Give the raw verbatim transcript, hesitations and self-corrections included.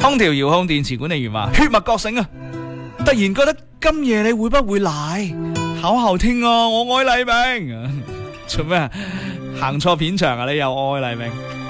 空調遙控電池管理員話：血脈覺醒啊！突然覺得今夜你會不會賴？考後天啊，我愛黎明。做咩啊？行錯片場啊！你又愛黎明？